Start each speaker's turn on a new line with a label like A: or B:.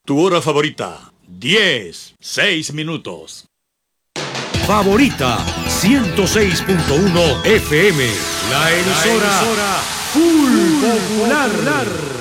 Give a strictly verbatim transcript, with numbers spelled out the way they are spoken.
A: Tu hora favorita, diez, seis minutos.
B: Favorita, ciento seis punto uno F M. La emisora, la emisora Full Popular.